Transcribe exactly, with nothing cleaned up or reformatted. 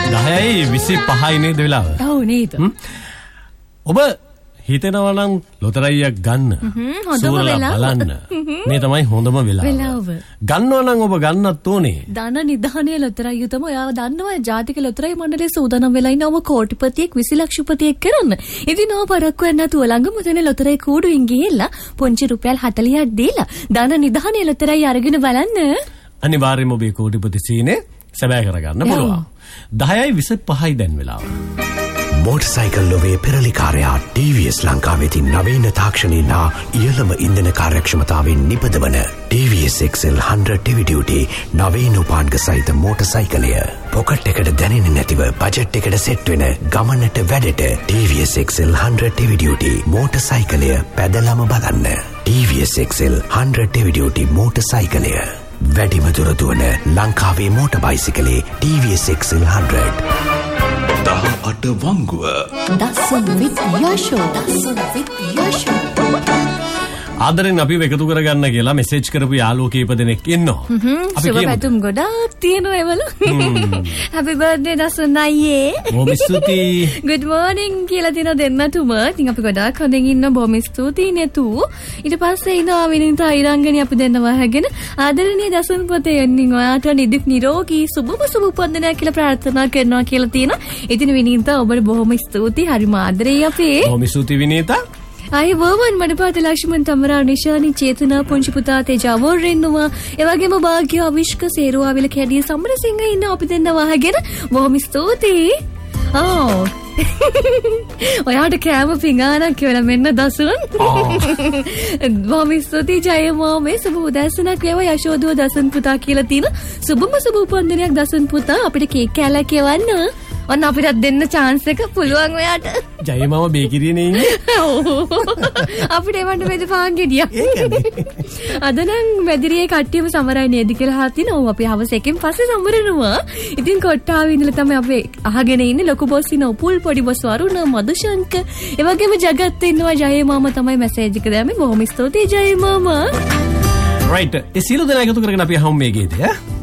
දහයයි විසිපහයි නේද වෙලාව? ඔව් නේද. ඔබ හිතනවා නම් ලොතරැයියක් ගන්න. හොඳම වෙලාව බලන්න. මේ තමයි හොඳම වෙලාව. වෙලාව. ගන්නවා නම් ඔබ ගන්නත් ඕනේ. ධන නිධානයේ ලොතරැයිය තමයි ඔයාව දන්නවා ජාතික ලොතරැයි මණ්ඩලයේ සූදානම් වෙලා ඉන්න ඔබ කෝටිපතියෙක් විසි ලක්ෂපතියෙක් කරන්න. ඉතින් ඔබ පරක්කු වෙන්න නැතුව ළඟම තියෙන ලොතරැයි කූඩුවෙන් ගිහිල්ලා පොන්චි රුපියල් හතලිහක් දීලා ධන නිධානයේ ලොතරැයි අරගෙන බලන්න. අනිවාර්යයෙන්ම ඔබේ කෝටිපති සීනේ සැබෑ කරගන්න පුළුවන්. දහයයි විසිපහයි දැන් වෙලාව. මෝටර්සයිකල් ලොවේ පෙරලිකාරයා ටී වී එස් ලංකාවේ තින් නවීන තාක්ෂණයෙන් හා ඉහළම ඉන්ධන කාර්යක්ෂමතාවෙන් නිපදවන ටී වී S X L හන්ඩ්‍රඩ් heavy duty නවීන උපාංග සහිත මෝටර්සයිකලය. පොකට් එකට දැනෙන්නේ නැතිව බජට් එකට සෙට් වෙන ගමනට වැඩට ටී වී S X L හන්ඩ්‍රඩ් heavy duty මෝටර්සයිකලය පැදලම බලන්න. ටී වී S X L හන්ඩ්‍රඩ් heavy duty මෝටර්සයිකලය. වැඩිම දුර දුවන ලංකාවේ මෝටර් බයිසිකලේ ටී වී එස් එක්ස් එල් හන්ඩ්‍රඩ්. දහ අට වංගුව දසුන් විත් යෂෝ දසුන් විත් යෂෝ ආදරෙන් අපි එකතු කරගන්න කියලා මෙසේජ් කරපු යාළුවෝ කීප දෙනෙක් ඉන්නවා. අපි කියමු. පැතුම් ගොඩාක් තියෙනවා ඒවල. Happy birthday දසුන් අයියේ. බොහොම ස්තුතියි. Good morning කියලා දින දෙන්නටම. ඉතින් අපි ගොඩාක් හොඳින් ඉන්න බොහොම ස්තුතියි නේතු. ඊට පස්සේ ඉනවා විනිතා ඊරංගනි අපි දෙන්නවා හැගෙන ආදරණීය දසුන් පුතේ එන්නින් ඔයාට නිදුක් නිරෝගී සුබම සුබ උපන්දිනයක් කියලා ප්‍රාර්ථනා කරනවා කියලා තියෙනවා. ඉතින් විනිතා ඔබට බොහොම ස්තුතියි. හරිම ආදරෙයි අපේ. බොහොම ස්තුතියි විනිතා. අය වවන් මඩපාත ලක්ෂ්මන් තමරා නිශානි චේතනා පුංචි පුතා තේජාවෝ රෙන්නවා එවැගේම භාග්‍ය අවිෂ්ක සේරුවාවිල කැඩිය සමරසිංහ ඉන්න අපි දෙන්න වහගෙන බොහොම ස්තුතියි. ආ ඔයාට කෑම පිඟානක් කියලා මෙන්න දසුන්. බොහොම ස්තුතියි ජයමෝ මේ සුබ උදෑසනක් වේවා යශෝදුව දසුන් පුතා කියලා තියෙන සුබම සුබ උපන්දිනයක් දසුන් පුතා අපිට කේක් කෑල්ලක් එවන්න. ඔන්න අපිට දෙන්න chance එක පුළුවන් ඔයාට. ජයමම බේකිරියනේ ඉන්නේ. අපිට එවන්න මෙද පාන් ගෙඩියක්. අද නම් මැදිරියේ කට්ටියම සමරයි නේද කියලා හතින. ඔව් අපි හවස එකෙන් පස්සේ සමරනවා. ඉතින් කොට්ටාවේ ඉඳලා තමයි අපි අහගෙන ඉන්නේ ලොකු බොස් ඉන්න උපුල් පොඩි බොස් වරුණ මදුශංක. ඒ වගේම ජගත් ඉන්නවා ජයමම තමයි මැසේජ් එක දැම්මේ. බොහොම ස්තුතියි ජයමම. right. ඒ සියලු දෙනා එකතු කරගෙන අපි අහමු මේ ගීතය.